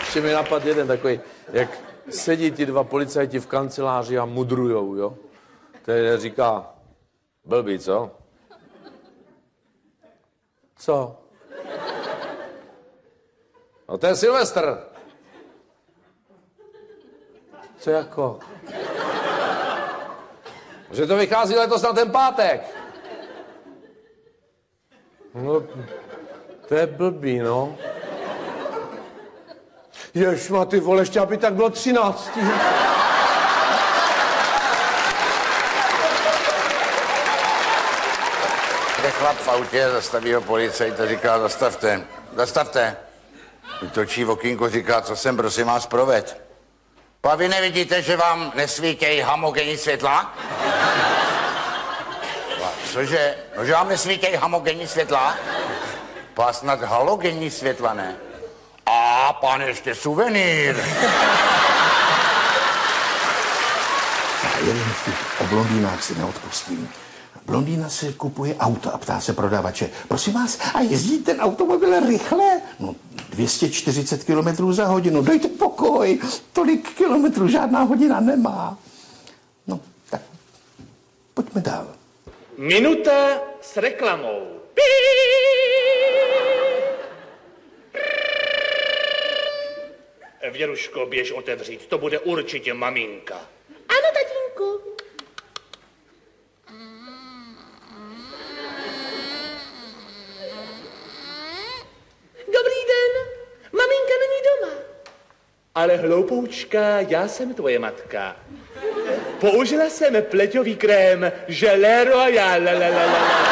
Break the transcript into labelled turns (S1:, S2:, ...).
S1: Ještě mi napadl jeden takový, jak sedí ti dva policajti v kanceláři a mudrujou, jo? Ten říká, blbý, co? Co? No to je Silvestr. Co jako? Že to vychází letos na ten pátek. No, to je blbý, no. Ježma, ty vole, ještě aby tak bylo 13.
S2: Kde chlap v autě, zastaví ho policajt a říká, zastavte, zastavte. Vytočí v okýnko, říká, co jsem, prosím vás, proved. Pa vy nevidíte, že vám nesvítějí homogenní světla? Cože? No, že vám nesvítějí homogenní světla? Pa snad halogenní světla, ne? A pan ještě suvenýr.
S3: Jeden vtip o blondýnách si neodpustím. Blondýna si kupuje auto a ptá se prodavače, prosím vás, a jezdí ten automobil rychle? No, 240 km za hodinu, dejte pokoj, tolik kilometrů žádná hodina nemá. No, tak, pojďme dál.
S4: Minuta s reklamou. Věruško, běž otevřít, to bude určitě maminka.
S5: Ano, tatínku. Dobrý den, maminka není doma.
S4: Ale hloupoučka, já jsem tvoje matka. Použila jsem pleťový krém Gelé Royal.